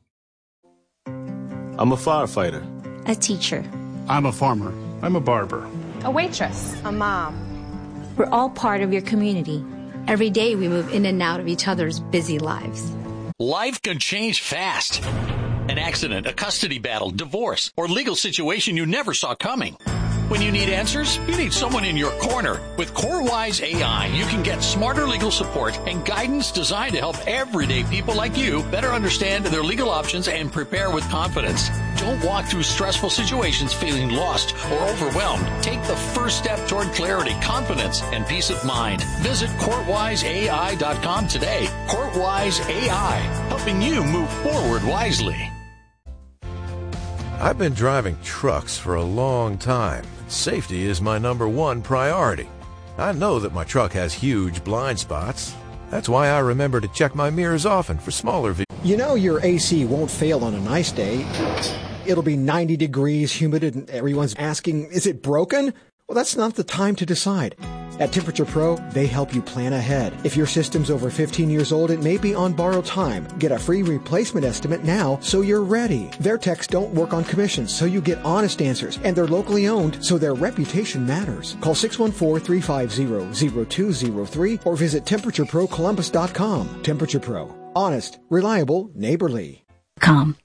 I'm a firefighter. A teacher. I'm a farmer. I'm a barber. A waitress. A mom. We're all part of your community. Every day we move in and out of each other's busy lives. Life can change fast. An accident, a custody battle, divorce, or legal situation you never saw coming. When you need answers, you need someone in your corner. With CoreWise A I, you can get smarter legal support and guidance designed to help everyday people like you better understand their legal options and prepare with confidence. Don't walk through stressful situations feeling lost or overwhelmed. Take the first step toward clarity, confidence, and peace of mind. Visit court wise A I dot com today. CourtWise A I, helping you move forward wisely. I've been driving trucks for a long time. Safety is my number one priority. I know that my truck has huge blind spots. That's why I remember to check my mirrors often for smaller vehicles. You know your A C won't fail on a nice day. It'll be ninety degrees, humid, and everyone's asking, is it broken? Well, that's not the time to decide. At Temperature Pro, they help you plan ahead. If your system's over fifteen years old, it may be on borrowed time. Get a free replacement estimate now so you're ready. Their techs don't work on commissions, so you get honest answers. And they're locally owned, so their reputation matters. Call six one four, three five zero, zero two zero three or visit temperature pro columbus dot com. Temperature Pro. Honest, reliable, neighborly. Com.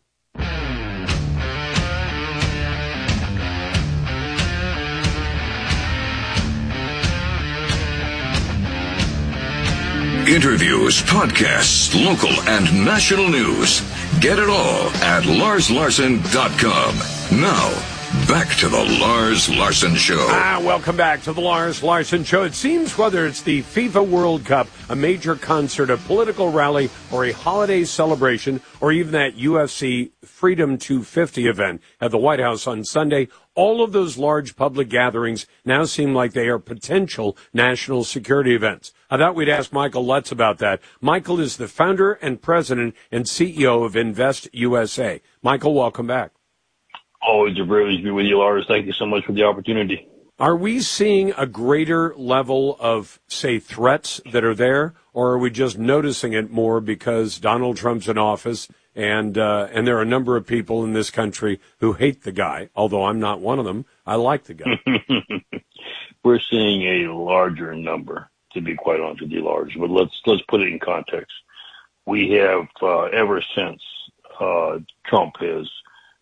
Interviews, podcasts, local and national news. Get it all at lars larson dot com. Now, back to the Lars Larson Show. Ah, welcome back to the Lars Larson Show. It seems whether it's the FIFA World Cup, a major concert, a political rally, or a holiday celebration, or even that U F C Freedom two fifty event at the White House on Sunday, all of those large public gatherings now seem like they are potential national security events. I thought we'd ask Michael Lutz about that. Michael is the founder and president and C E O of Invest U S A. Michael, welcome back. Always a privilege to be with you, Lars. Thank you so much for the opportunity. Are we seeing a greater level of, say, threats that are there, or are we just noticing it more because Donald Trump's in office and uh, and there are a number of people in this country who hate the guy, although I'm not one of them. I like the guy. We're seeing a larger number, to be quite honest with you, Lars, but let's let's put it in context. We have, uh, ever since uh, Trump has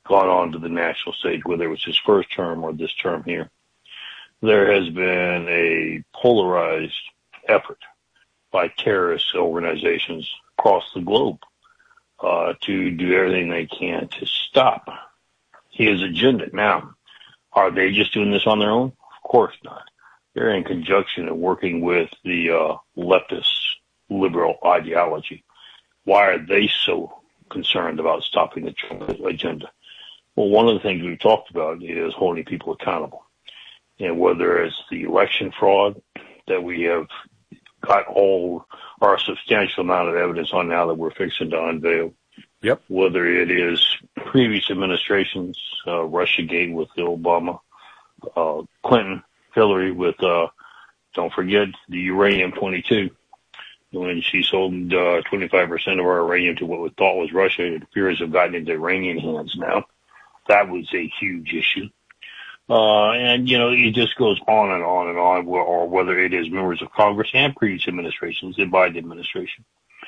gone on to the national stage, whether it was his first term or this term here, there has been a polarized effort by terrorist organizations across the globe uh, to do everything they can to stop his agenda. Now, are they just doing this on their own? Of course not. They're in conjunction and working with the uh, leftist liberal ideology. Why are they so concerned about stopping the Trump agenda? Well, one of the things we've talked about is holding people accountable. And whether it's the election fraud that we have got all our substantial amount of evidence on now that we're fixing to unveil. Yep. Whether it is previous administrations, uh, Russiagate with Obama, uh, Clinton, Hillary with, uh, don't forget the uranium twenty-two. When she sold uh, twenty-five percent of our uranium to what we thought was Russia, it appears to have gotten into Iranian hands now. That was a huge issue. Uh, and, you know, it just goes on and on and on, or whether it is members of Congress and previous administrations, the Biden administration,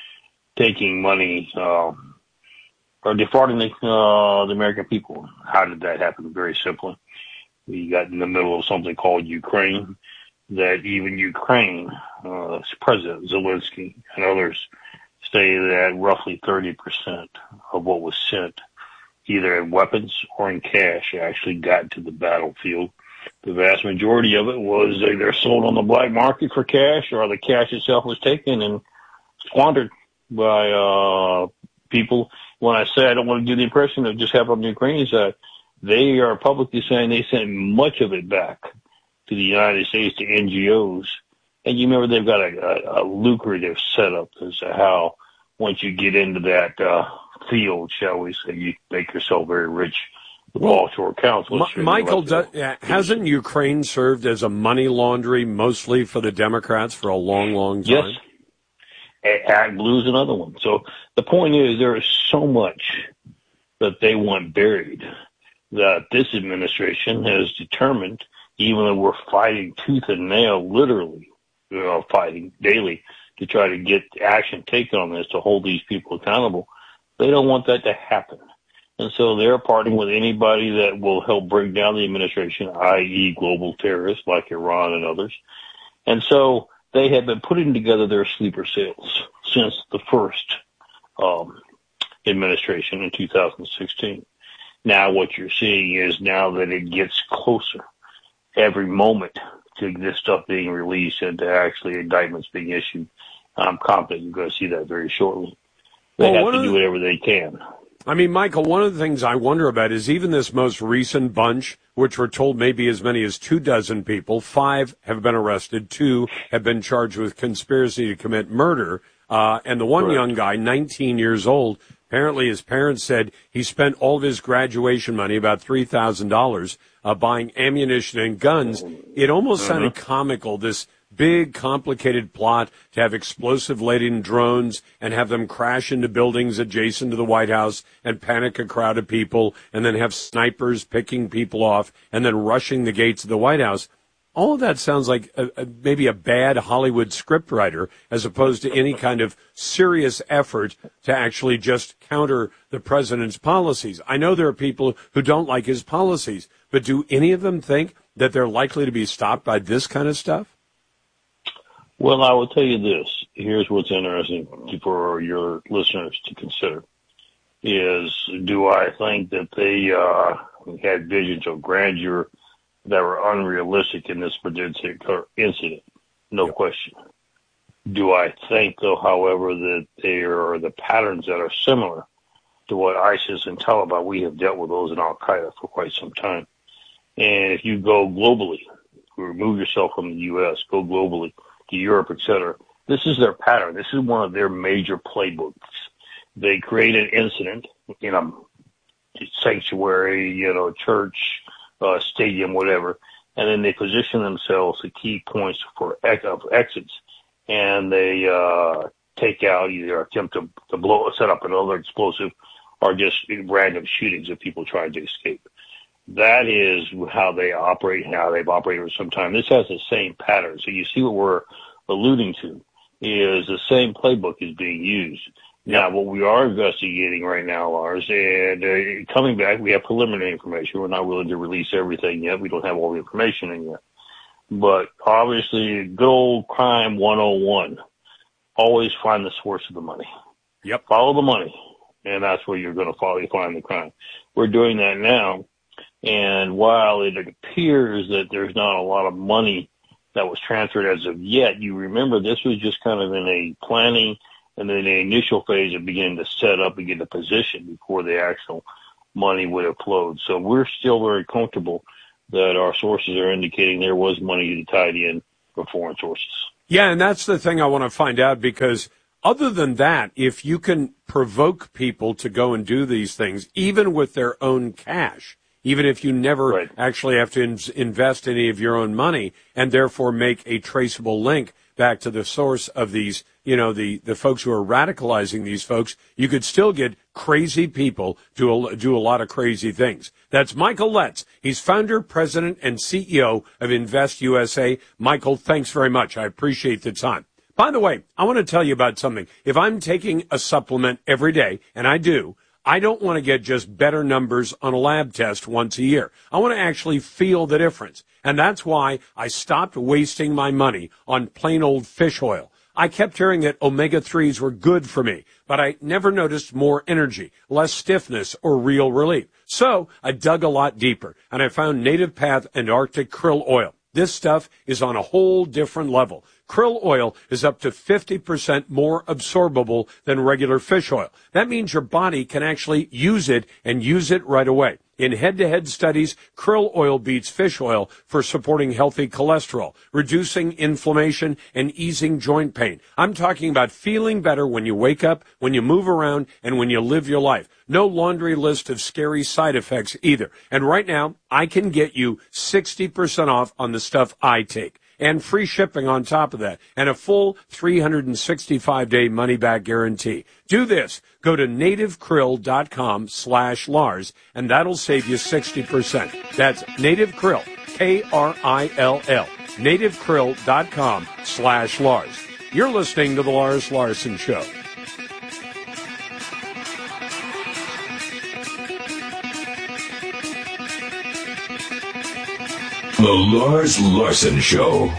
taking money, uh, or defrauding the, uh, the American people. How did that happen? Very simply. We got in the middle of something called Ukraine, that even Ukraine, uh, President Zelensky and others say that roughly thirty percent of what was sent, either in weapons or in cash, actually got to the battlefield. The vast majority of it was either sold on the black market for cash, or the cash itself was taken and squandered by uh people. When I say I don't want to do the impression of just having on the Ukrainians, uh, they are publicly saying they sent much of it back to the United States, to N G Os. And you remember they've got a, a, a lucrative setup as to how once you get into that uh field, shall we say, you make yourself very rich with well, offshore accounts. M- Michael, do, uh, hasn't Ukraine served as a money laundry mostly for the Democrats for a long, long time? Yes. ActBlue is another one. So the point is there is so much that they want buried that this administration has determined, even though we're fighting tooth and nail, literally, you know, fighting daily to try to get action taken on this, to hold these people accountable. They don't want that to happen. And so they're parting with anybody that will help bring down the administration, that is global terrorists like Iran and others. And so they have been putting together their sleeper cells since the first um, administration in two thousand sixteen. Now what you're seeing is now that it gets closer every moment to this stuff being released and to actually indictments being issued, I'm confident you're going to see that very shortly. They well, have to do whatever they can. I mean, Michael, one of the things I wonder about is even this most recent bunch, which we're told maybe as many as two dozen people, five have been arrested, two have been charged with conspiracy to commit murder, uh, and the one Correct. young guy, nineteen years old, apparently his parents said he spent all of his graduation money, about three thousand dollars, uh, buying ammunition and guns. It almost uh-huh. sounded comical, this big, complicated plot to have explosive-laden drones and have them crash into buildings adjacent to the White House and panic a crowd of people, and then have snipers picking people off and then rushing the gates of the White House. All of that sounds like a, a, maybe a bad Hollywood scriptwriter, as opposed to any kind of serious effort to actually just counter the president's policies. I know there are people who don't like his policies, but do any of them think that they're likely to be stopped by this kind of stuff? Well, I will tell you this. Here's what's interesting for your listeners to consider is, do I think that they uh, had visions of grandeur that were unrealistic in this particular incident? No yep. question. Do I think, though, however, that there are the patterns that are similar to what ISIS and Taliban, we have dealt with those in Al-Qaeda for quite some time. And if you go globally, remove yourself from the U S, go globally, to Europe, et cetera. This is their pattern. This is one of their major playbooks. They create an incident in a sanctuary, you know, church, uh, stadium, whatever, and then they position themselves at key points for ex- exits, and they uh, take out, either attempt to, to blow, set up another explosive, or just random shootings of people trying to escape. That is how they operate, how they've operated for some time. This has the same pattern. So you see what we're alluding to is the same playbook is being used. Now, what we are investigating right now, Lars, and uh, coming back, we have preliminary information. We're not willing to release everything yet. We don't have all the information in yet. But obviously, good old crime one oh one, always find the source of the money. Yep. Follow the money, and that's where you're going to follow, find the crime. We're doing that now, and while it appears that there's not a lot of money that was transferred as of yet, you remember this was just kind of in a planning and then the initial phase of beginning to set up and get a position before the actual money would have flowed. So we're still very comfortable that our sources are indicating there was money tied in from foreign sources. Yeah, and that's the thing I want to find out, because other than that, if you can provoke people to go and do these things, even with their own cash, even if you never right. actually have to in- invest any of your own money, and therefore make a traceable link back to the source of these, you know, the, the folks who are radicalizing these folks, you could still get crazy people do a, do a lot of crazy things. That's Michael Letts. He's founder, president, and C E O of Invest U S A. Michael, thanks very much. I appreciate the time. By the way, I want to tell you about something. If I'm taking a supplement every day, and I do, I don't want to get just better numbers on a lab test once a year. I want to actually feel the difference. And that's why I stopped wasting my money on plain old fish oil. I kept hearing that omega threes were good for me, but I never noticed more energy, less stiffness, or real relief. So I dug a lot deeper, and I found Native Path and Arctic Krill Oil. This stuff is on a whole different level. Krill oil is up to fifty percent more absorbable than regular fish oil. That means your body can actually use it and use it right away. In head-to-head studies, krill oil beats fish oil for supporting healthy cholesterol, reducing inflammation, and easing joint pain. I'm talking about feeling better when you wake up, when you move around, and when you live your life. No laundry list of scary side effects either. And right now, I can get you sixty percent off on the stuff I take, and free shipping on top of that, and a full three hundred sixty-five day money-back guarantee. Do this. Go to nativekrill.com slash Lars, and that'll save you sixty percent. That's Native Krill, K R I L L, nativekrill.com slash Lars. You're listening to The Lars Larson Show. The Lars Larson Show.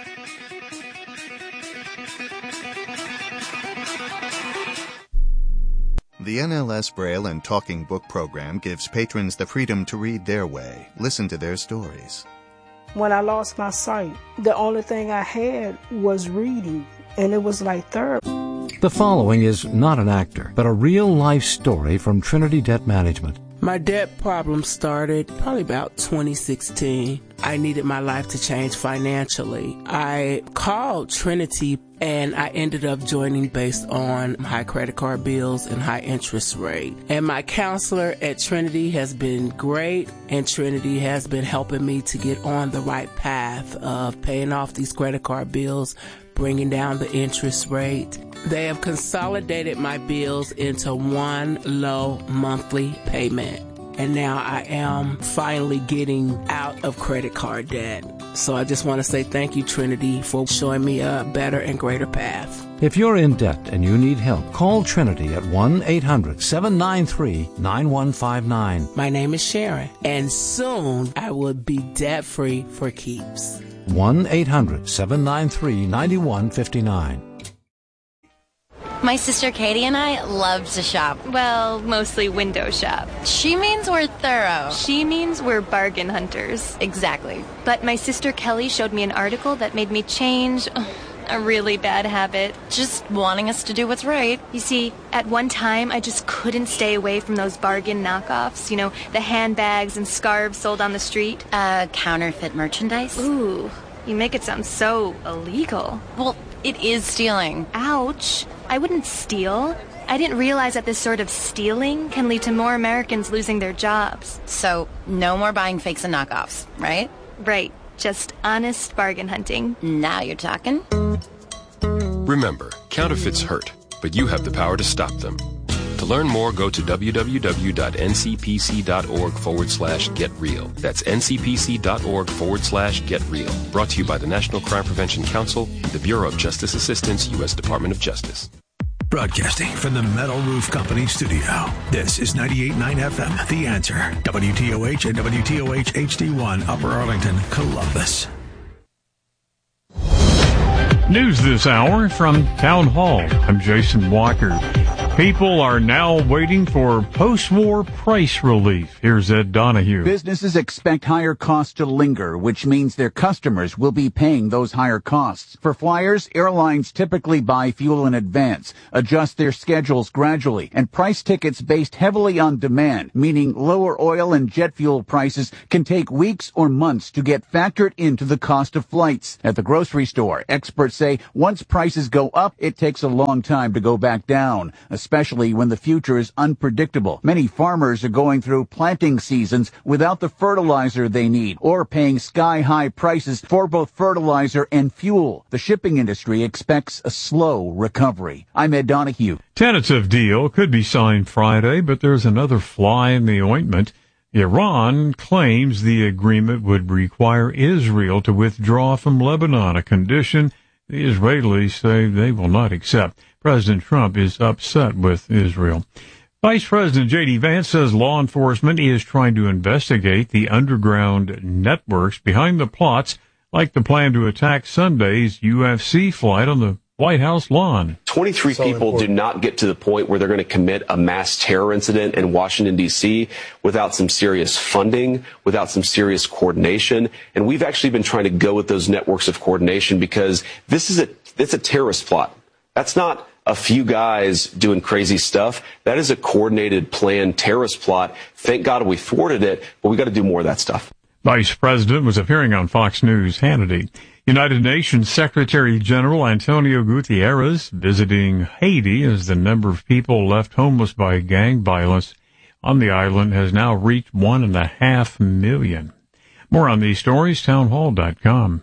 The N L S Braille and Talking Book program gives patrons the freedom to read their way, listen to their stories. When I lost my sight, the only thing I had was reading, and it was like therapy. The following is not an actor, but a real-life story from Trinity Debt Management. My debt problem started probably about twenty sixteen. I needed my life to change financially. I called Trinity and I ended up joining based on high credit card bills and high interest rate. And my counselor at Trinity has been great, and Trinity has been helping me to get on the right path of paying off these credit card bills, bringing down the interest rate. They have consolidated my bills into one low monthly payment. And now I am finally getting out of credit card debt. So I just want to say thank you, Trinity, for showing me a better and greater path. If you're in debt and you need help, call Trinity at one eight hundred seven nine three nine one five nine. My name is Sharon, and soon I will be debt-free for keeps. one eight hundred seven nine three nine one five nine. My sister Katie and I love to shop. Well, mostly window shop. She means we're thorough. She means we're bargain hunters. Exactly. But my sister Kelly showed me an article that made me change a really bad habit. Just wanting us to do what's right. You see, at one time, I just couldn't stay away from those bargain knockoffs. You know, the handbags and scarves sold on the street. Uh, counterfeit merchandise? Ooh, you make it sound so illegal. Well, it is stealing. Ouch. I wouldn't steal. I didn't realize that this sort of stealing can lead to more Americans losing their jobs. So, no more buying fakes and knockoffs, right? Right. Just honest bargain hunting. Now you're talking. Remember, counterfeits hurt, but you have the power to stop them. To learn more, go to www.ncpc.org forward slash get real. That's ncpc.org forward slash get real. Brought to you by the National Crime Prevention Council and the Bureau of Justice Assistance, U S Department of Justice. Broadcasting from the Metal Roof Company studio, this is ninety-eight point nine F M, The Answer, W T O H and W T O H H D one, Upper Arlington, Columbus. News this hour from Town Hall. I'm Jason Walker. People are now waiting for post-war price relief. Here's Ed Donahue. Businesses expect higher costs to linger, which means their customers will be paying those higher costs. For flyers, airlines typically buy fuel in advance, adjust their schedules gradually, and price tickets based heavily on demand, meaning lower oil and jet fuel prices can take weeks or months to get factored into the cost of flights. At the grocery store, experts say once prices go up, it takes a long time to go back down, especially when the future is unpredictable. Many farmers are going through planting seasons without the fertilizer they need or paying sky-high prices for both fertilizer and fuel. The shipping industry expects a slow recovery. I'm Ed Donahue. Tentative deal could be signed Friday, but there's another fly in the ointment. Iran claims the agreement would require Israel to withdraw from Lebanon, a condition the Israelis say they will not accept. President Trump is upset with Israel. Vice President J D Vance says law enforcement is trying to investigate the underground networks behind the plots, like the plan to attack Sunday's U F C fight on the White House lawn. twenty-three so people important. do not get to the point where they're going to commit a mass terror incident in Washington, D C without some serious funding, without some serious coordination. And we've actually been trying to go with those networks of coordination because this is a, it's a terrorist plot. That's not a few guys doing crazy stuff. That is a coordinated, planned terrorist plot. Thank God we thwarted it, but we got to do more of that stuff. Vice President was appearing on Fox News Hannity. United Nations Secretary General Antonio Guterres visiting Haiti as the number of people left homeless by gang violence on the island has now reached one and a half million. More on these stories, townhall dot com.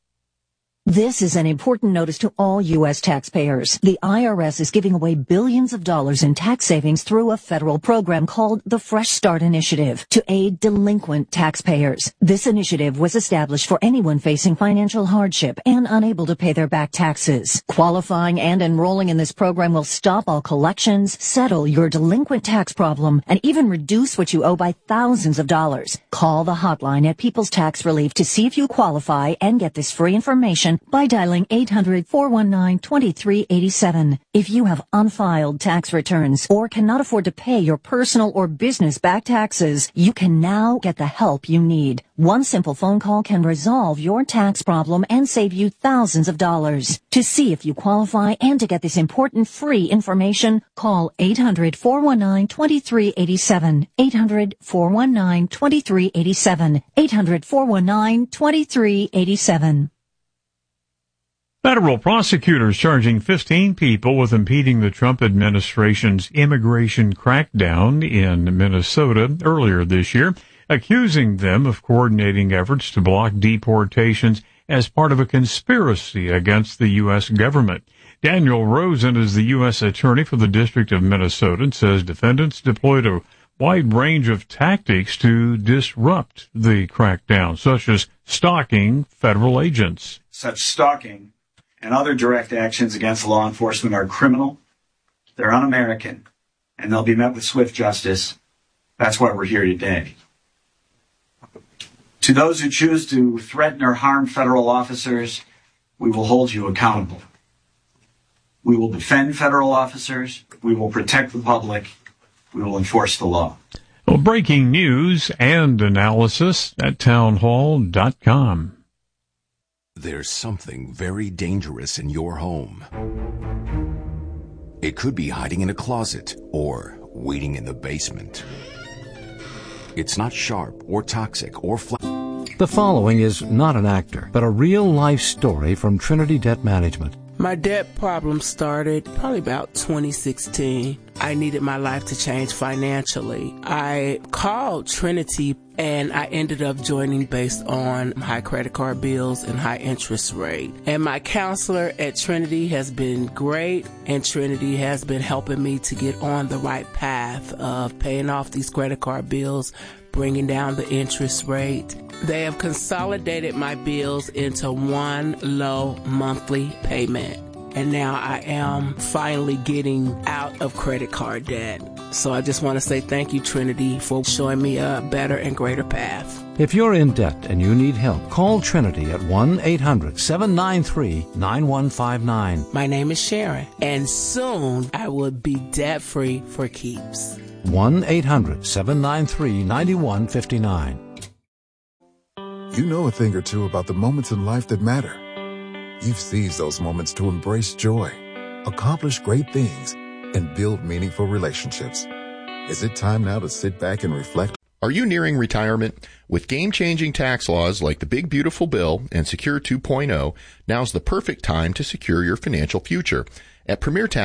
This is an important notice to all U S taxpayers. The I R S is giving away billions of dollars in tax savings through a federal program called the Fresh Start Initiative to aid delinquent taxpayers. This initiative was established for anyone facing financial hardship and unable to pay their back taxes. Qualifying and enrolling in this program will stop all collections, settle your delinquent tax problem, and even reduce what you owe by thousands of dollars. Call the hotline at People's Tax Relief to see if you qualify and get this free information by dialing eight hundred, four one nine, two three eight seven. If you have unfiled tax returns or cannot afford to pay your personal or business back taxes, you can now get the help you need. One simple phone call can resolve your tax problem and save you thousands of dollars. To see if you qualify and to get this important free information, call eight hundred, four one nine, two three eight seven. eight hundred, four one nine, two three eight seven. eight hundred, four one nine, two three eight seven. Federal prosecutors charging fifteen people with impeding the Trump administration's immigration crackdown in Minnesota earlier this year, accusing them of coordinating efforts to block deportations as part of a conspiracy against the U S government. Daniel Rosen is the U S attorney for the District of Minnesota and says defendants deployed a wide range of tactics to disrupt the crackdown, such as stalking federal agents. Such stalking and other direct actions against law enforcement are criminal, they're un-American, and they'll be met with swift justice. That's why we're here today. To those who choose to threaten or harm federal officers, we will hold you accountable. We will defend federal officers, we will protect the public, we will enforce the law. Well, breaking news and analysis at townhall dot com. There's something very dangerous in your home. It could be hiding in a closet or waiting in the basement. It's not sharp or toxic or flat. The following is not an actor, but a real-life story from Trinity Debt Management. My debt problem started probably about twenty sixteen. I needed my life to change financially. I called Trinity and I ended up joining based on high credit card bills and high interest rate. And my counselor at Trinity has been great, and Trinity has been helping me to get on the right path of paying off these credit card bills, bringing down the interest rate. They have consolidated my bills into one low monthly payment. and now I am finally getting out of credit card debt. So I just want to say thank you, Trinity, for showing me a better and greater path. If you're in debt and you need help, call Trinity at one eight hundred seven nine three nine one five nine. My name is Sharon, and soon I will be debt-free for keeps. one eight hundred seven nine three nine one five nine. You know a thing or two about the moments in life that matter. You've seized those moments to embrace joy, accomplish great things, and build meaningful relationships. Is it time now to sit back and reflect? Are you nearing retirement? With game-changing tax laws like the Big Beautiful Bill and Secure two point oh, now's the perfect time to secure your financial future. At Premier Tax